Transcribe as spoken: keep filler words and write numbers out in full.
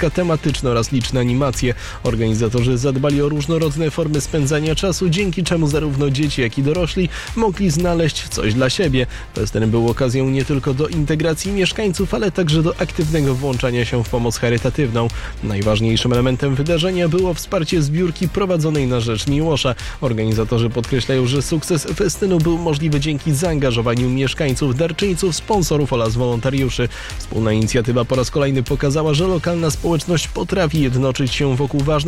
widowiska tematyczne oraz liczne animacje. Organizatorzy zadbali o różnorodne formy spędzania czasu, dzięki czemu zarówno dzieci, jak i dorośli mogli znaleźć coś dla siebie. Festyn był okazją nie tylko do integracji mieszkańców, ale także do aktywnego włączania się w pomoc charytatywną. Najważniejszym elementem wydarzenia było wsparcie zbiórki prowadzonej na rzecz Miłosza. Organizatorzy podkreślają, że sukces festynu był możliwy dzięki zaangażowaniu mieszkańców, darczyńców, sponsorów oraz wolontariuszy. Wspólna inicjatywa po raz kolejny pokazała, że lokalna społeczność potrafi jednoczyć się wokół ważnych